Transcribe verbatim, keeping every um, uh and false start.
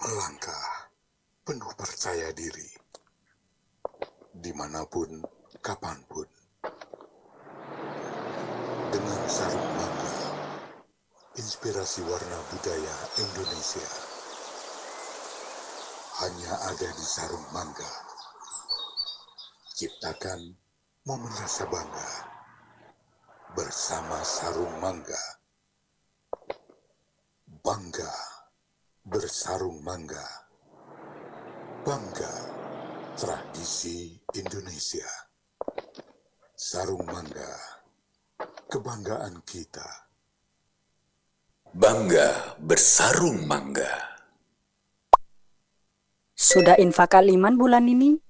melangkah penuh percaya diri, dimanapun, kapanpun. Dengan sarung mangga, inspirasi warna budaya Indonesia hanya ada di sarung mangga. Ciptakan momen rasa bangga bersama sarung mangga. Bangga bersarung mangga. Bangga tradisi Indonesia. Sarung mangga, kebanggaan kita. Bangga bersarung mangga. Sudah infak Kaliman bulan ini?